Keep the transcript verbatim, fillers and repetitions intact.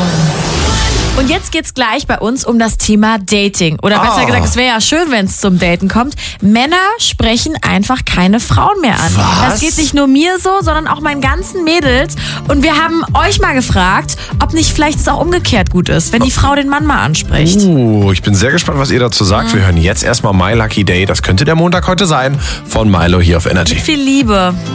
Und jetzt geht's gleich bei uns um das Thema Dating. Oder besser Ah. gesagt, es wäre ja schön, wenn es zum Daten kommt. Männer sprechen einfach keine Frauen mehr an. Was? Das geht nicht nur mir so, sondern auch meinen ganzen Mädels. Und wir haben euch mal gefragt, ob nicht vielleicht es auch umgekehrt gut ist, wenn die Frau den Mann mal anspricht. Uh, ich bin sehr gespannt, was ihr dazu sagt. Wir hören jetzt erstmal My Lucky Day. Das könnte der Montag heute sein. Von Milo hier auf Energy. Viel Liebe.